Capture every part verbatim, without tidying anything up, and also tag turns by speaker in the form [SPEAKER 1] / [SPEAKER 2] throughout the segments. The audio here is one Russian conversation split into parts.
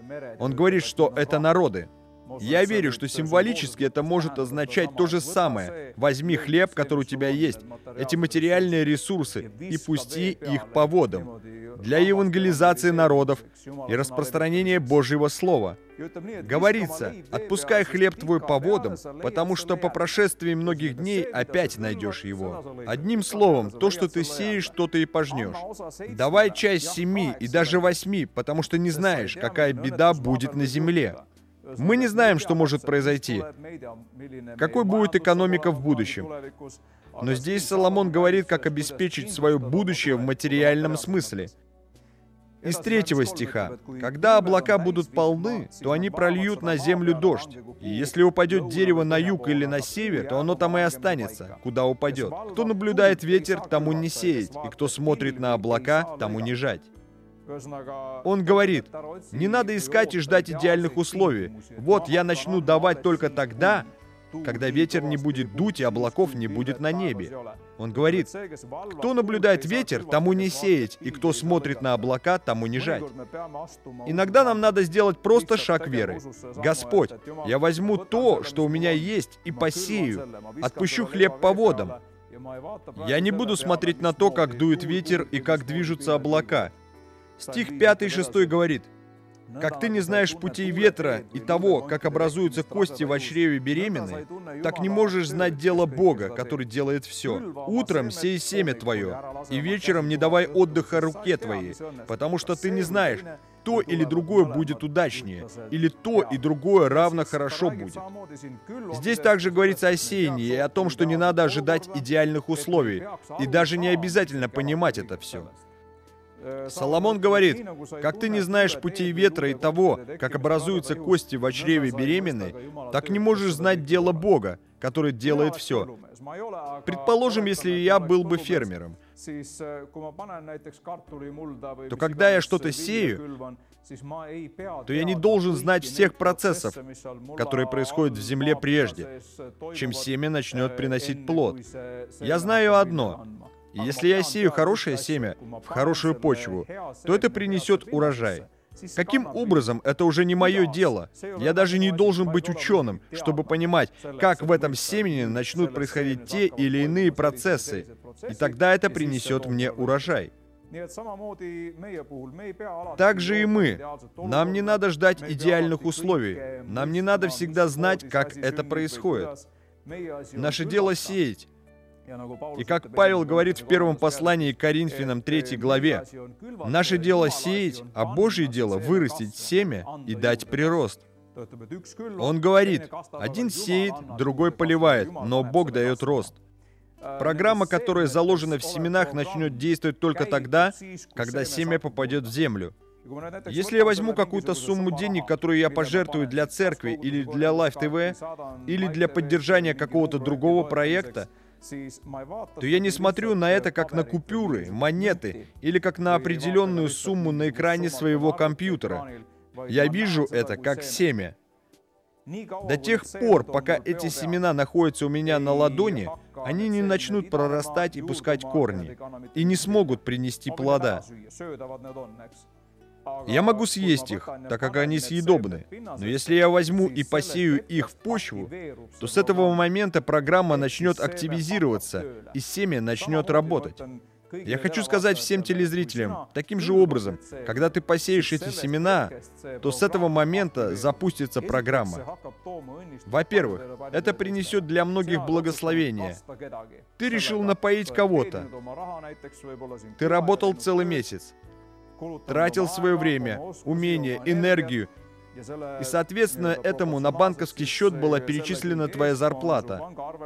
[SPEAKER 1] Он говорит, что это народы. Я верю, что символически это может означать то же самое. Возьми хлеб, который у тебя есть, эти материальные ресурсы, и пусти их по водам для евангелизации народов и распространения Божьего Слова. Говорится, отпускай хлеб твой по водам, потому что по прошествии многих дней опять найдешь его. Одним словом, то, что ты сеешь, то ты и пожнешь. Давай часть семи и даже восьми, потому что не знаешь, какая беда будет на земле. Мы не знаем, что может произойти, какой будет экономика в будущем. Но здесь Соломон говорит, как обеспечить свое будущее в материальном смысле. Из третьего стиха. «Когда облака будут полны, то они прольют на землю дождь. И если упадет дерево на юг или на север, то оно там и останется, куда упадет. Кто наблюдает ветер, тому не сеять, и кто смотрит на облака, тому не жать». Он говорит, не надо искать и ждать идеальных условий. Вот я начну давать только тогда, когда ветер не будет дуть и облаков не будет на небе. Он говорит, кто наблюдает ветер, тому не сеять, и кто смотрит на облака, тому не жать. Иногда нам надо сделать просто шаг веры. Господь, я возьму то, что у меня есть, и посею, отпущу хлеб по водам. Я не буду смотреть на то, как дует ветер и как движутся облака. Стих пятый и шестой говорит, «Как ты не знаешь путей ветра и того, как образуются кости в чреве беременной, так не можешь знать дело Бога, который делает все. Утром сей семя твое, и вечером не давай отдыха руке твоей, потому что ты не знаешь, то или другое будет удачнее, или то и другое равно хорошо будет». Здесь также говорится о сеянии и о том, что не надо ожидать идеальных условий, и даже не обязательно понимать это все. Соломон говорит, как ты не знаешь путей ветра и того, как образуются кости в чреве беременной, так не можешь знать дело Бога, который делает все. Предположим, если я был бы фермером, то когда я что-то сею, то я не должен знать всех процессов, которые происходят в земле прежде, чем семя начнет приносить плод. Я знаю одно. И если я сею хорошее семя в хорошую почву, то это принесет урожай. Каким образом, это уже не мое дело. Я даже не должен быть ученым, чтобы понимать, как в этом семени начнут происходить те или иные процессы, и тогда это принесет мне урожай. Так же и мы. Нам не надо ждать идеальных условий. Нам не надо всегда знать, как это происходит. Наше дело сеять. И как Павел говорит в первом послании к Коринфянам третьей главе, наше дело сеять, а Божье дело вырастить семя и дать прирост. Он говорит, один сеет, другой поливает, но Бог дает рост. Программа, которая заложена в семенах, начнет действовать только тогда, когда семя попадет в землю. Если я возьму какую-то сумму денег, которую я пожертвую для церкви или для Life ти ви, или для поддержания какого-то другого проекта, то я не смотрю на это как на купюры, монеты или как на определенную сумму на экране своего компьютера. Я вижу это как семя. До тех пор, пока эти семена находятся у меня на ладони, они не начнут прорастать и пускать корни, и не смогут принести плода. Я могу съесть их, так как они съедобны. Но если я возьму и посею их в почву, то с этого момента программа начнет активизироваться, и семя начнет работать. Я хочу сказать всем телезрителям, таким же образом, когда ты посеешь эти семена, то с этого момента запустится программа. Во-первых, это принесет для многих благословение. Ты решил напоить кого-то. Ты работал целый месяц. Тратил свое время, умение, энергию, и, соответственно, этому на банковский счет была перечислена твоя зарплата.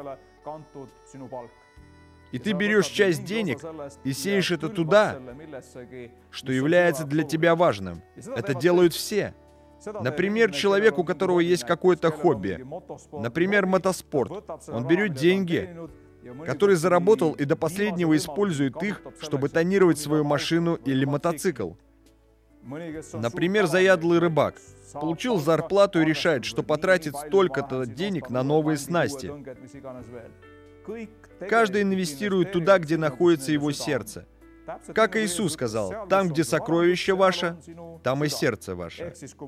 [SPEAKER 1] И ты берешь часть денег и сеешь это туда, что является для тебя важным. Это делают все. Например, человек, у которого есть какое-то хобби, например, мотоспорт, он берет деньги, который заработал и до последнего использует их, чтобы тонировать свою машину или мотоцикл. Например, заядлый рыбак получил зарплату и решает, что потратит столько-то денег на новые снасти. Каждый инвестирует туда, где находится его сердце. Как Иисус сказал, там, где сокровище ваше, там и сердце ваше.